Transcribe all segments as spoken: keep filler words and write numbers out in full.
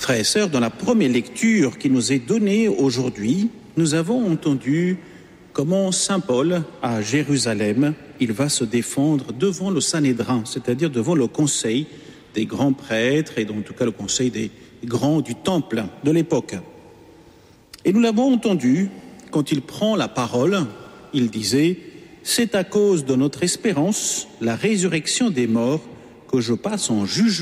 Frères et sœurs, dans la première lecture qui nous est donnée aujourd'hui, nous avons entendu comment saint Paul, à Jérusalem, il va se défendre devant le Sanhédrin, c'est-à-dire devant le conseil des grands prêtres et en tout cas le conseil des grands du temple de l'époque. Et nous l'avons entendu, quand il prend la parole, il disait « C'est à cause de notre espérance, la résurrection des morts, que je passe en jugement. »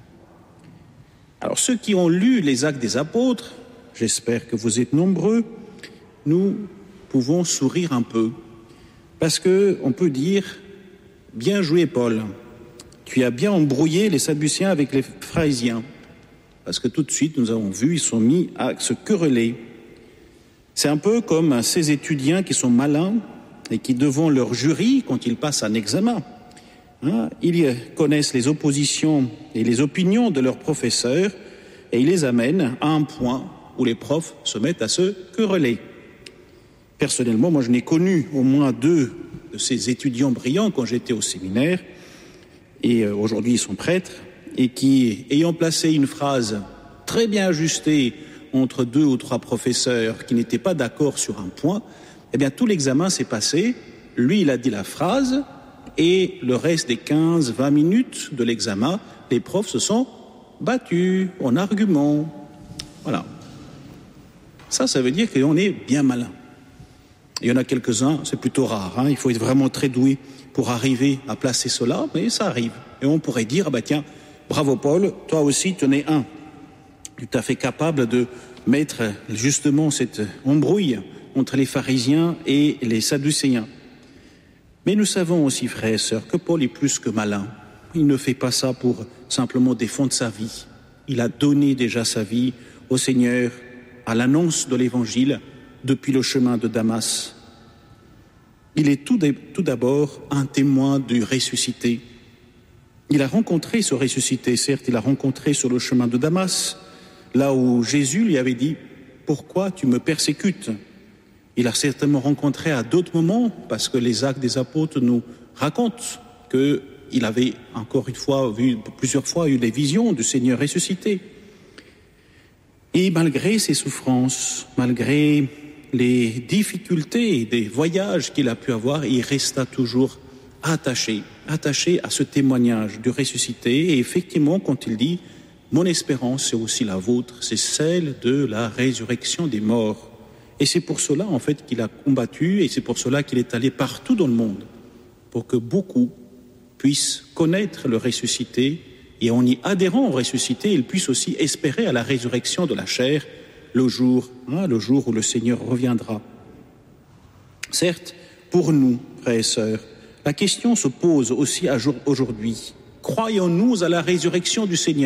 Alors ceux qui ont lu les Actes des Apôtres, j'espère que vous êtes nombreux, nous pouvons sourire un peu, parce qu'on peut dire « Bien joué Paul, tu as bien embrouillé les Sadducéens avec les Pharisiens. » Parce que tout de suite, nous avons vu, ils sont mis à se quereller. C'est un peu comme ces étudiants qui sont malins et qui, devant leur jury, quand ils passent un examen, hein, ils connaissent les oppositions et les opinions de leurs professeurs et ils les amènent à un point où les profs se mettent à se quereller. Personnellement, moi je n'ai connu au moins deux de ces étudiants brillants quand j'étais au séminaire, et euh, aujourd'hui ils sont prêtres, et qui, ayant placé une phrase très bien ajustée entre deux ou trois professeurs qui n'étaient pas d'accord sur un point, eh bien tout l'examen s'est passé, lui il a dit la phrase, et le reste des quinze à vingt minutes de l'examen, les profs se sont battus en argument. Voilà. Ça, ça veut dire qu'on est bien malin. Il y en a quelques-uns, c'est plutôt rare, hein, il faut être vraiment très doué pour arriver à placer cela, mais ça arrive. Et on pourrait dire, ah bah tiens, bravo Paul, toi aussi tu en es un. Tout à fait capable de mettre justement cette embrouille entre les pharisiens et les sadducéens. Mais nous savons aussi, frères et sœurs, que Paul est plus que malin. Il ne fait pas ça pour simplement défendre sa vie. Il a donné déjà sa vie au Seigneur à l'annonce de l'Évangile depuis le chemin de Damas. Il est tout d'abord un témoin du ressuscité. Il a rencontré ce ressuscité, certes, il a rencontré sur le chemin de Damas, là où Jésus lui avait dit « Pourquoi tu me persécutes ?» Il a certainement rencontré à d'autres moments, parce que les Actes des Apôtres nous racontent qu'il avait encore une fois vu, plusieurs fois eu des visions du Seigneur ressuscité. Et malgré ses souffrances, malgré les difficultés des voyages qu'il a pu avoir, il resta toujours attaché, attaché à ce témoignage du ressuscité. Et effectivement, quand il dit « Mon espérance, c'est aussi la vôtre, c'est celle de la résurrection des morts ». Et c'est pour cela, en fait, qu'il a combattu et c'est pour cela qu'il est allé partout dans le monde, pour que beaucoup puissent connaître le ressuscité et en y adhérant au ressuscité, ils puissent aussi espérer à la résurrection de la chair le jour, hein, le jour où le Seigneur reviendra. Certes, pour nous, frères et sœurs, la question se pose aussi à jour, aujourd'hui. Croyons-nous à la résurrection du Seigneur ?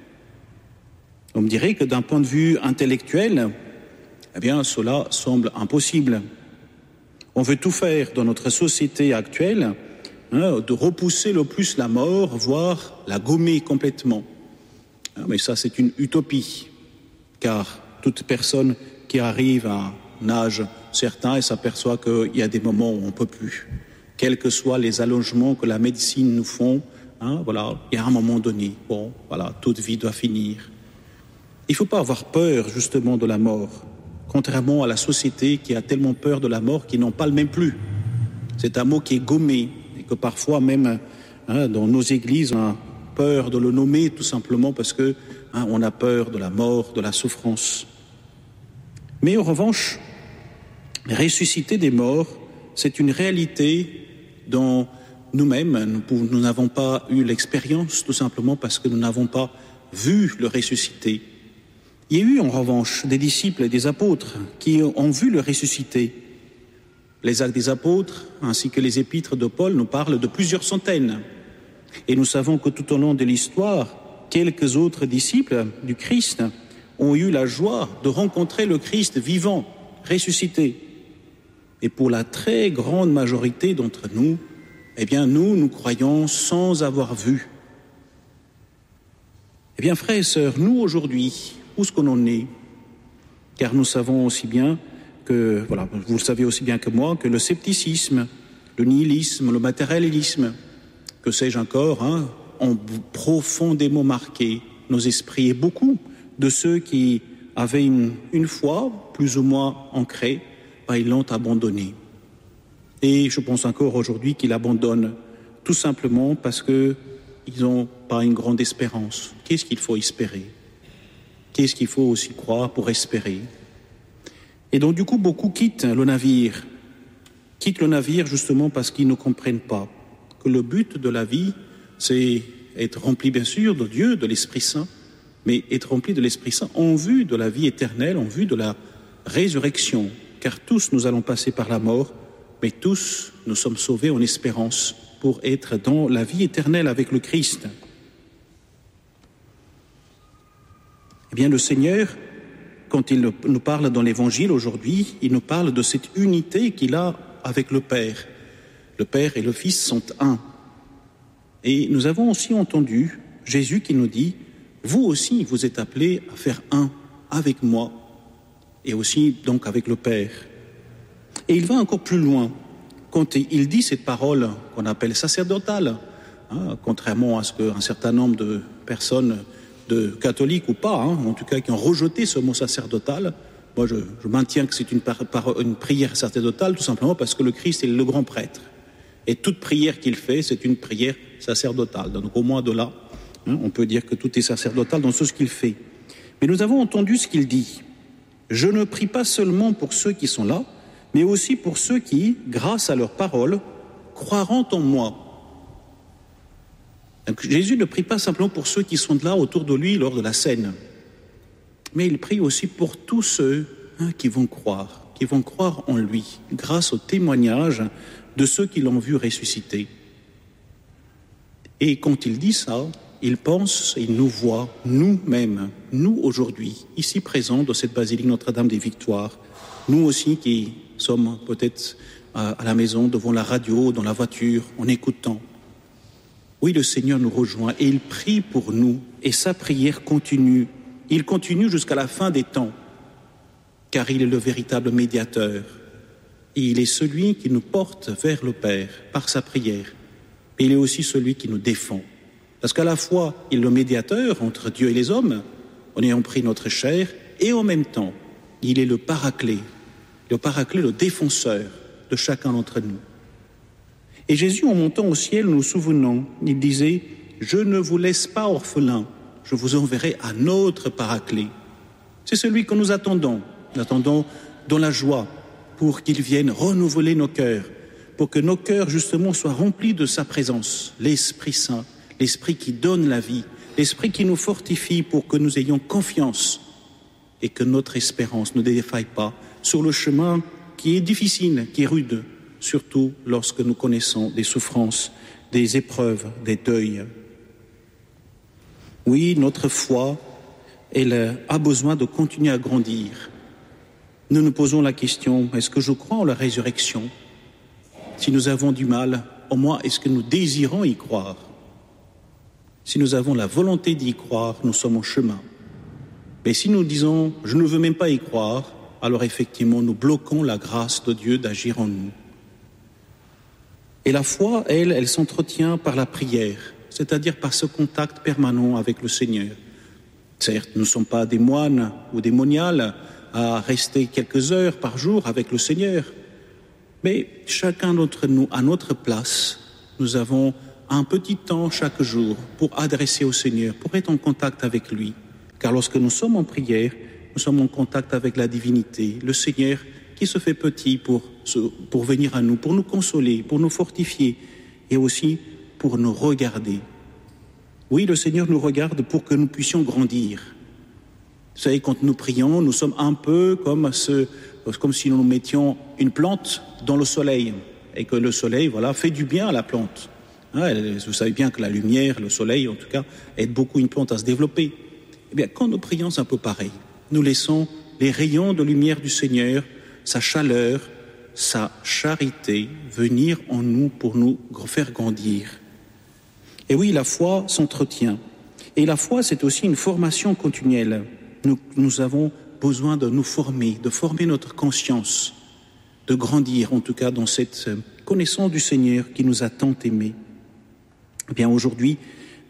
On me dirait que d'un point de vue intellectuel, eh bien, cela semble impossible. On veut tout faire dans notre société actuelle, hein, de repousser le plus la mort, voire la gommer complètement. Mais ça, c'est une utopie, car toute personne qui arrive à un âge certain et s'aperçoit qu'il y a des moments où on ne peut plus, quels que soient les allongements que la médecine nous font, hein, voilà, il y a un moment donné, bon, voilà, toute vie doit finir. Il ne faut pas avoir peur, justement, de la mort. Contrairement à la société qui a tellement peur de la mort qu'ils n'en parle même plus. C'est un mot qui est gommé et que parfois même hein, dans nos églises on a peur de le nommer tout simplement parce que hein, on a peur de la mort, de la souffrance. Mais en revanche, ressusciter des morts, c'est une réalité dont nous-mêmes nous n'avons pas eu l'expérience tout simplement parce que nous n'avons pas vu le ressuscité. Il y a eu en revanche des disciples et des apôtres qui ont vu le ressuscité. Les Actes des Apôtres ainsi que les épîtres de Paul nous parlent de plusieurs centaines. Et nous savons que tout au long de l'histoire, quelques autres disciples du Christ ont eu la joie de rencontrer le Christ vivant, ressuscité. Et pour la très grande majorité d'entre nous, eh bien nous, nous croyons sans avoir vu. Eh bien frères et sœurs, nous aujourd'hui, où est-ce qu'on en est ? Car nous savons aussi bien que, voilà, vous le savez aussi bien que moi, que le scepticisme, le nihilisme, le matérialisme, que sais-je encore, hein, ont profondément marqué nos esprits et beaucoup de ceux qui avaient une, une foi plus ou moins ancrée, ben, ils l'ont abandonné. Et je pense encore aujourd'hui qu'ils l'abandonnent tout simplement parce qu'ils n'ont pas une grande espérance. Qu'est-ce qu'il faut espérer? Qu'est-ce qu'il faut aussi croire pour espérer? Et donc du coup, beaucoup quittent le navire. Quittent le navire justement parce qu'ils ne comprennent pas que le but de la vie, c'est être rempli bien sûr de Dieu, de l'Esprit Saint, mais être rempli de l'Esprit Saint en vue de la vie éternelle, en vue de la résurrection. Car tous nous allons passer par la mort, mais tous nous sommes sauvés en espérance pour être dans la vie éternelle avec le Christ. Eh bien, le Seigneur, quand il nous parle dans l'Évangile aujourd'hui, il nous parle de cette unité qu'il a avec le Père. Le Père et le Fils sont un. Et nous avons aussi entendu Jésus qui nous dit « Vous aussi, vous êtes appelés à faire un avec moi et aussi donc avec le Père. » Et il va encore plus loin. Quand il dit cette parole qu'on appelle sacerdotale, hein, contrairement à ce qu'un certain nombre de personnes, de catholiques ou pas, hein, en tout cas qui ont rejeté ce mot sacerdotal, moi je, je maintiens que c'est une, par, par, une prière sacerdotale tout simplement parce que le Christ est le grand prêtre. Et toute prière qu'il fait, c'est une prière sacerdotale. Donc au moins de là, hein, on peut dire que tout est sacerdotal dans ce qu'il fait. Mais nous avons entendu ce qu'il dit. « Je ne prie pas seulement pour ceux qui sont là, mais aussi pour ceux qui, grâce à leur parole, croiront en moi. » Donc Jésus ne prie pas simplement pour ceux qui sont là autour de lui lors de la scène, mais il prie aussi pour tous ceux hein, qui vont croire, qui vont croire en lui, grâce au témoignage de ceux qui l'ont vu ressusciter. Et quand il dit ça, il pense, il nous voit, nous-mêmes, nous aujourd'hui, ici présents dans cette basilique Notre-Dame des Victoires, nous aussi qui sommes peut-être à la maison, devant la radio, dans la voiture, en écoutant. Oui, le Seigneur nous rejoint et il prie pour nous et sa prière continue. Il continue jusqu'à la fin des temps, car il est le véritable médiateur. Et il est celui qui nous porte vers le Père par sa prière. Et il est aussi celui qui nous défend. Parce qu'à la fois, il est le médiateur entre Dieu et les hommes, en ayant pris notre chair, et en même temps, il est le paraclet, le paraclet, le défenseur de chacun d'entre nous. Et Jésus, en montant au ciel, nous nous souvenons, il disait « Je ne vous laisse pas orphelins, je vous enverrai un autre paraclet. » C'est celui que nous attendons. Nous attendons dans la joie pour qu'il vienne renouveler nos cœurs, pour que nos cœurs, justement, soient remplis de sa présence, l'Esprit Saint, l'Esprit qui donne la vie, l'Esprit qui nous fortifie pour que nous ayons confiance et que notre espérance ne défaille pas sur le chemin qui est difficile, qui est rude, surtout lorsque nous connaissons des souffrances, des épreuves, des deuils. Oui, notre foi, elle a besoin de continuer à grandir. Nous nous posons la question, est-ce que je crois en la résurrection? Si nous avons du mal, au moins est-ce que nous désirons y croire? Si nous avons la volonté d'y croire, nous sommes en chemin. Mais si nous disons, je ne veux même pas y croire, alors effectivement, nous bloquons la grâce de Dieu d'agir en nous. Et la foi, elle, elle s'entretient par la prière, c'est-à-dire par ce contact permanent avec le Seigneur. Certes, nous ne sommes pas des moines ou des moniales à rester quelques heures par jour avec le Seigneur, mais chacun d'entre nous, à notre place, nous avons un petit temps chaque jour pour adresser au Seigneur, pour être en contact avec lui. Car lorsque nous sommes en prière, nous sommes en contact avec la divinité, le Seigneur qui se fait petit pour, pour venir à nous, pour nous consoler, pour nous fortifier et aussi pour nous regarder. Oui, le Seigneur nous regarde pour que nous puissions grandir. Vous savez, quand nous prions, nous sommes un peu comme, ce, comme si nous mettions une plante dans le soleil et que le soleil, voilà, fait du bien à la plante. Hein, vous savez bien que la lumière, le soleil, en tout cas, aide beaucoup une plante à se développer. Eh bien, quand nous prions, c'est un peu pareil. Nous laissons les rayons de lumière du Seigneur, sa chaleur, sa charité venir en nous pour nous faire grandir. Et oui, la foi s'entretient. Et la foi, c'est aussi une formation continuelle. Nous, nous avons besoin de nous former, de former notre conscience, de grandir en tout cas dans cette connaissance du Seigneur qui nous a tant aimés. Eh bien aujourd'hui,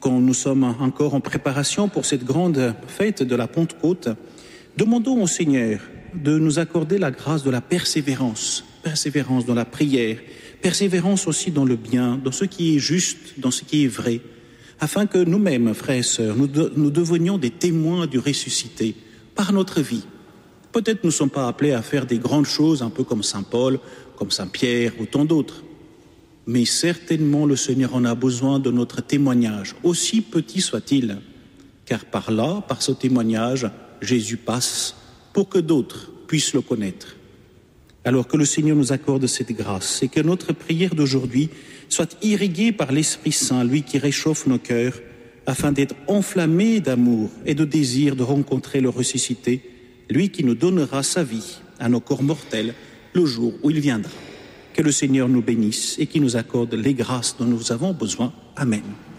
quand nous sommes encore en préparation pour cette grande fête de la Pentecôte, demandons au Seigneur de nous accorder la grâce de la persévérance, persévérance dans la prière, persévérance aussi dans le bien, dans ce qui est juste, dans ce qui est vrai, afin que nous-mêmes, frères et sœurs, nous, de, nous devenions des témoins du ressuscité par notre vie. Peut-être nous ne sommes pas appelés à faire des grandes choses, un peu comme saint Paul, comme saint Pierre ou tant d'autres. Mais certainement le Seigneur en a besoin de notre témoignage, aussi petit soit-il, car par là, par ce témoignage, Jésus passe pour que d'autres puissent le connaître. Alors que le Seigneur nous accorde cette grâce et que notre prière d'aujourd'hui soit irriguée par l'Esprit Saint, lui qui réchauffe nos cœurs, afin d'être enflammés d'amour et de désir de rencontrer le ressuscité, lui qui nous donnera sa vie à nos corps mortels le jour où il viendra. Que le Seigneur nous bénisse et qu'il nous accorde les grâces dont nous avons besoin. Amen.